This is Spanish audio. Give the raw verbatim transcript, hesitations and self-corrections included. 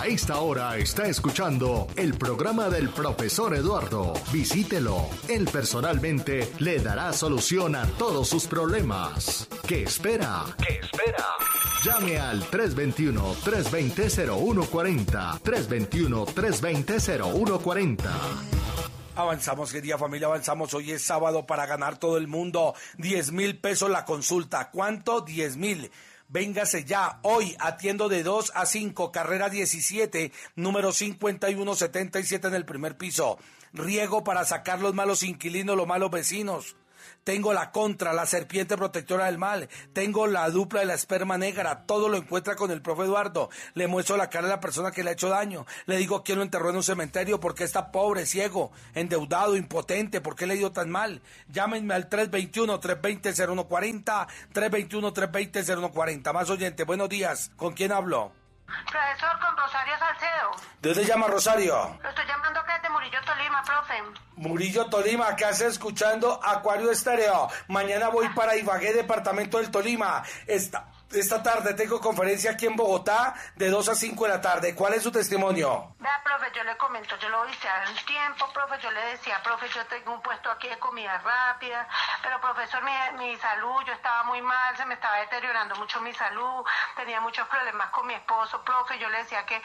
esta hora está escuchando el programa del profesor Eduardo. Visítelo. Él personalmente le dará solución a todos sus problemas. ¿Qué espera? ¿Qué espera? Llame al tres dos uno, tres dos cero, cero uno cuatro cero, tres dos uno, tres dos cero, cero uno cuatro cero. Avanzamos, querida familia, avanzamos. Hoy es sábado para ganar todo el mundo. diez mil pesos la consulta. ¿Cuánto? diez mil. Véngase ya, hoy atiendo de dos a cinco, carrera diecisiete, número cincuenta y uno setenta y siete en el primer piso. Riego para sacar los malos inquilinos, los malos vecinos. Tengo la contra, la serpiente protectora del mal. Tengo la dupla de la esperma negra. Todo lo encuentra con el profe Eduardo. Le muestro la cara de la persona que le ha hecho daño. Le digo quién lo enterró en un cementerio, porque está pobre, ciego, endeudado, impotente, por qué le dio tan mal. Llámenme al tres dos uno, tres dos cero, cero uno cuatro cero, tres dos uno, tres dos cero, cero uno cuatro cero. Más oyente, buenos días. ¿Con quién hablo? Profesor, con Rosario Salcedo. ¿De dónde llama Rosario? Lo estoy llamando que es de Murillo, Tolima, profe. Murillo, Tolima, ¿qué hace escuchando Acuario Estéreo? Mañana voy para Ibagué, departamento del Tolima. Esta, esta tarde tengo conferencia aquí en Bogotá de dos a cinco de la tarde. ¿Cuál es su testimonio? Vea, profe, yo le comento, yo lo hice hace un tiempo, profe, yo le decía, profe, yo tengo un puesto aquí de comida rápida, pero profesor, mi, mi salud, yo estaba muy mal, se me estaba deteriorando mucho mi salud, tenía muchos problemas con mi esposo, profe, yo le decía que